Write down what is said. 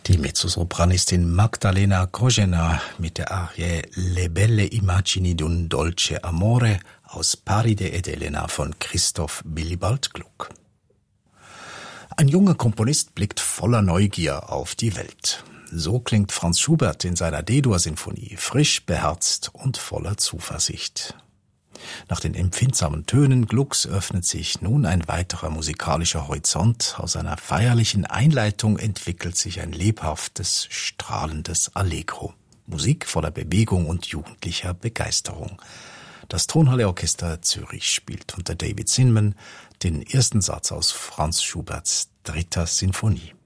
Die Mezzosopranistin Magdalena Kožena mit der Arie Le belle immagini d'un dolce amore aus Paride ed Elena von Christoph Willibald Gluck. Ein junger Komponist blickt voller Neugier auf die Welt. So klingt Franz Schubert in seiner D-Dur-Sinfonie, frisch, beherzt und voller Zuversicht. Nach den empfindsamen Tönen Glucks öffnet sich nun ein weiterer musikalischer Horizont. Aus einer feierlichen Einleitung entwickelt sich ein lebhaftes, strahlendes Allegro. Musik voller Bewegung und jugendlicher Begeisterung. Das Tonhalle-Orchester Zürich spielt unter David Zinman den ersten Satz aus Franz Schuberts 3. Sinfonie.